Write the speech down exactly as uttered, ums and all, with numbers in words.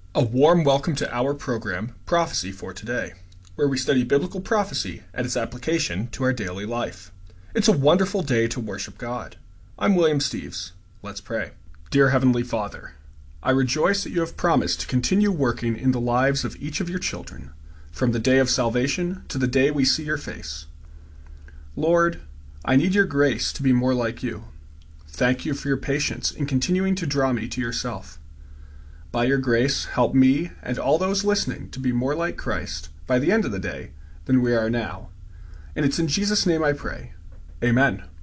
A warm welcome to our program, Prophecy for Today, where we study biblical prophecy and its application to our daily life. It's a wonderful day to worship God. I'm William Steves. Let's pray. Dear Heavenly Father, I rejoice that you have promised to continue working in the lives of each of your children, from the day of salvation to the day we see your face. Lord, I need your grace to be more like you. Thank you for your patience in continuing to draw me to yourself. By your grace, help me and all those listening to be more like Christ by the end of the day than we are now. And it's in Jesus' name I pray. Amen.